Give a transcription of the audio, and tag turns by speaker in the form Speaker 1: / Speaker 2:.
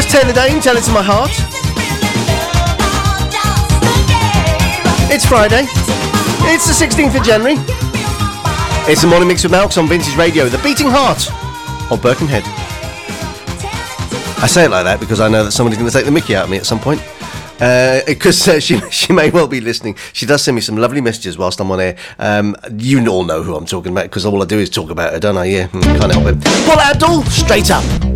Speaker 1: Taylor Dane, Tell It To My Heart. It's Friday. It's the 16th of January. It's the morning mix with Malks on Vintage Radio, the beating heart of Birkenhead. I say it like that because I know that somebody's going to take the mickey out of me at some point. Because she may well be listening. She does send me some lovely messages whilst I'm on air. You all know who I'm talking about because all I do is talk about her, don't I? Yeah, can't help it. Paula Abdul, Straight Up.